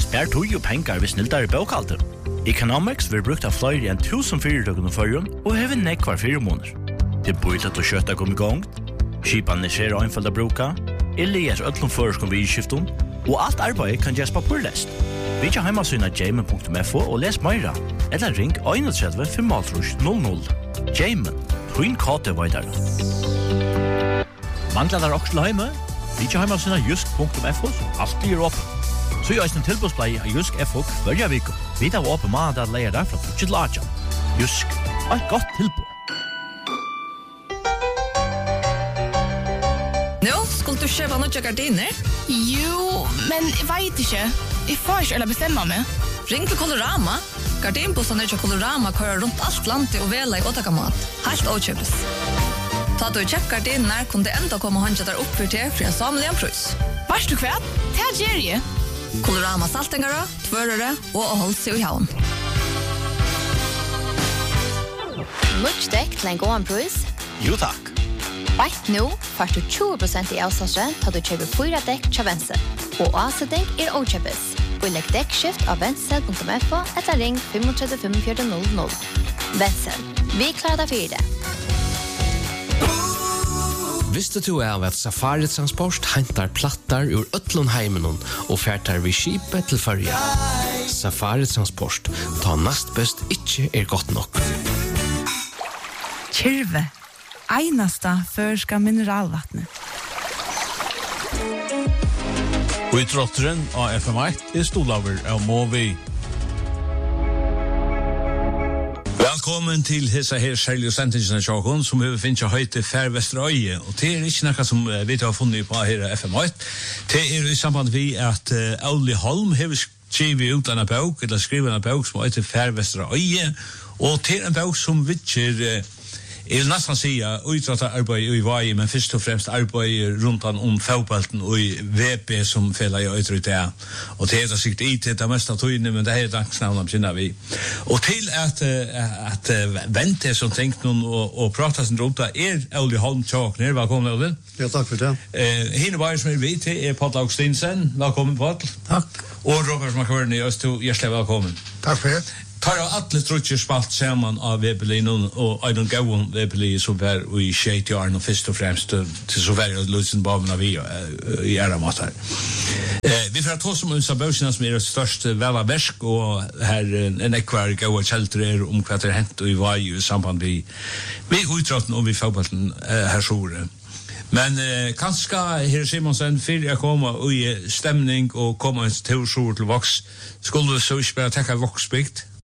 Spær tog og penger ved snilldare bokhalter. Economics vil brukt av flere enn 1000 fyrirtøkken førjen og hever nekvar 4 måneder. Det er bøylet å kjøtta kom i gang, skipene ser einfalda bruka, eller øtlom føreskom ved skiften, og alt arbeid kan gjøres på purlest. Vi kan heimasyna jamen.fo og les meira, eller ring 31 500. Jamen, twin kate veidare. Manglar der også heime? Vi kan heimasyna jusk.fo, som alltid er åpen. Så jeg er en tilbudsblei av Jusk FO hver vik. Vi tar åpen mandag at leier der fra 2 til 8. Jusk, et godt tilbud. Nå, skulle du kjøpe noen gardiner? Jo, men jeg vet ikke. Jeg får ikke eller bestemme meg. Ring til Colorama. Gardinbossene til Colorama kører rundt alt landet og vela i åtakamat. Helt åkjøpes. Ta du kjøpt gardiner, kunne det enda komme håndja der opp for til en samlig prøys. Varst du kvært? Det gjør jeg. Colorama saltengare, tvørere og å holde seg i havn. Mutsdekk til en god pris? Jo takk. Right nå får du 20% i avståndsrent til du kjøper 4 dekk til Wenzel. Og avsetning er åkjøpes. Og legg dekkskift av wenzel.fo eller ring 35 45 00. Wenzel, vi klarer deg for det. Visste du av at Safari Transport hentar plattar ur Ötlundheimen og färtar vid skipet til Førja? Safari Transport, ta nast best ikke er godt nok. Kyrve, einasta førska mineralvattnet. Og i trotteren av FM1 er Stolaver av Movi. Velkommen til hessa her særlig sendingen av Sjåkon, som vi finner høyte Fær Vesterøye. Og det er ikke noe som vi har funnet på her FM8. Det er i samband med at Auli Holm har skrivet ut en bok, eller skrivet en bok som heter Fær Vesterøye. Og det er en bok som vittjer jeg vil nesten si utrettet arbeid i vei, men først og fremst arbeid rundt om fotballen og i VP som feller i utrettet. Og det er sikkert IT, det mest av tøyene, men det er dagsnavnet kjenner vi. Og til at vente som tenkte noen og prate sin rundt, er Auli Holm Tjåkner. Velkommen, Auli. Ja, takk for det. Hine bare som er vidt til Paul Augustinsen. Velkommen, Paul. Takk. Og Robert Makvørn i Østu, hjertelig velkommen. Takk for det. Tar av alle trutcher spalt sammen av Webelin og Einon Gauon Webelin som var i Kjeitjarn og først og fremst til så var Lutzen-Baben av vi i æramat her. Vi får ta som unsa bøsina som er det største vela versk og her en ekvar gaua kjeltrer om hva det er hent og i vei i samband vi utrotten og vi fagbalten her sjore. Men kanskje her Simonsen fyrir jeg komme i stemning og komme til sjore til voks skulle vi så ikke bare tekka voksbygd?